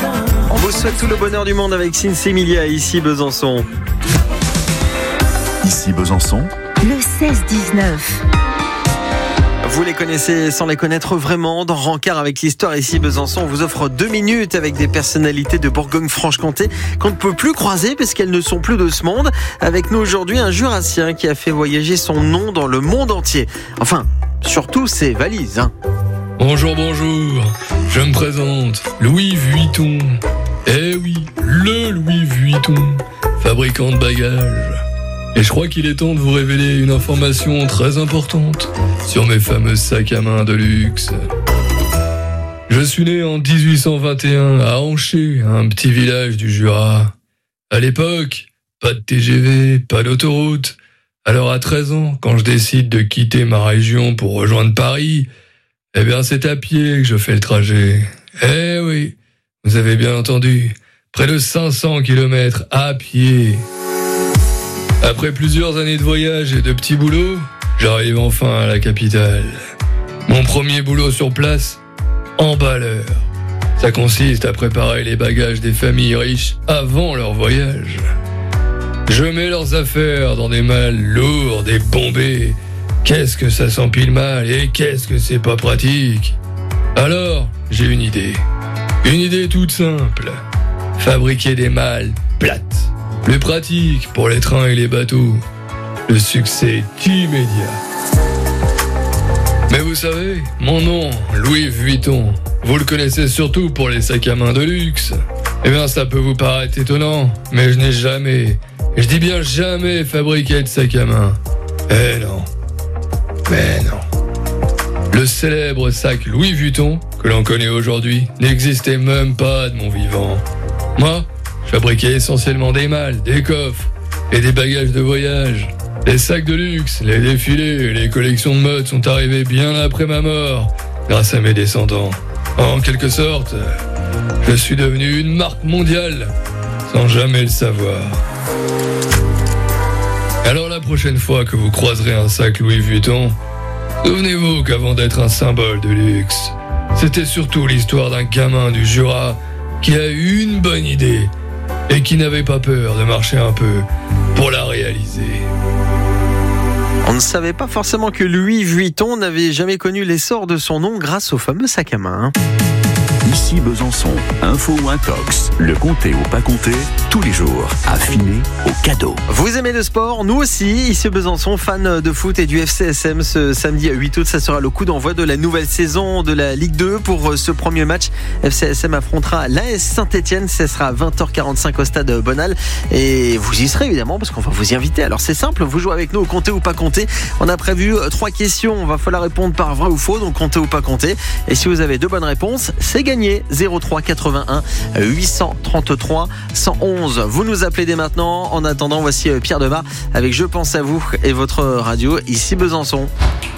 On vous souhaite tout le bonheur du monde avec Sinsemilia ici Besançon. Ici Besançon, le 16-19. Vous les connaissez sans les connaître vraiment. Dans Rencard avec l'histoire ici Besançon, on vous offre 2 minutes avec des personnalités de Bourgogne-Franche-Comté qu'on ne peut plus croiser puisqu'elles ne sont plus de ce monde. Avec nous aujourd'hui un Jurassien qui a fait voyager son nom dans le monde entier. Enfin, surtout ses valises. Bonjour, je me présente, Louis Vuitton. Eh oui, le Louis Vuitton, fabricant de bagages. Et je crois qu'il est temps de vous révéler une information très importante sur mes fameux sacs à main de luxe. Je suis né en 1821 à Anchet, un petit village du Jura. À l'époque, pas de TGV, pas d'autoroute. Alors à 13 ans, quand je décide de quitter ma région pour rejoindre Paris, eh bien c'est à pied que je fais le trajet. Eh oui, vous avez bien entendu, près de 500 km à pied. Après plusieurs années de voyage et de petits boulots, j'arrive enfin à la capitale. Mon premier boulot sur place, emballeur. Ça consiste à préparer les bagages des familles riches avant leur voyage. Je mets leurs affaires dans des malles lourdes et bombées. Qu'est-ce que ça s'empile mal et qu'est-ce que c'est pas pratique. Alors, j'ai une idée. Une idée toute simple. Fabriquer des malles plates. Plus pratique pour les trains et les bateaux. Le succès immédiat. Mais vous savez, mon nom, Louis Vuitton, vous le connaissez surtout pour les sacs à main de luxe. Eh bien, ça peut vous paraître étonnant, mais je n'ai jamais, je dis bien jamais fabriqué de sac à main. Eh non. Mais non. Le célèbre sac Louis Vuitton, que l'on connaît aujourd'hui, n'existait même pas de mon vivant. Moi, je fabriquais essentiellement des malles, des coffres et des bagages de voyage. Les sacs de luxe, les défilés et les collections de mode sont arrivés bien après ma mort, grâce à mes descendants. En quelque sorte, je suis devenu une marque mondiale, sans jamais le savoir. Alors la prochaine fois que vous croiserez un sac Louis Vuitton, souvenez-vous qu'avant d'être un symbole de luxe, c'était surtout l'histoire d'un gamin du Jura qui a eu une bonne idée et qui n'avait pas peur de marcher un peu pour la réaliser. On ne savait pas forcément que Louis Vuitton n'avait jamais connu l'essor de son nom grâce au fameux sac à main. ici Besançon, info ou intox, le compter ou pas compter, tous les jours, affiné au cadeau. Vous aimez le sport? Nous aussi, ici Besançon, fans de foot et du FCSM. Ce samedi 8 août, ça sera le coup d'envoi de la nouvelle saison de la Ligue 2. Pour ce premier match, FCSM affrontera l'AS Saint-Etienne. Ce sera à 20h45 au stade Bonal. Et vous y serez évidemment parce qu'on va vous y inviter. Alors c'est simple, vous jouez avec nous au compter ou pas compter. On a prévu 3 questions. On va falloir répondre par vrai ou faux, donc compter ou pas compter. Et si vous avez 2 bonnes réponses, c'est gagné. 03 81 833 111. Vous nous appelez dès maintenant. En attendant, voici Pierre Demar avec Je pense à vous et votre radio ici Besançon.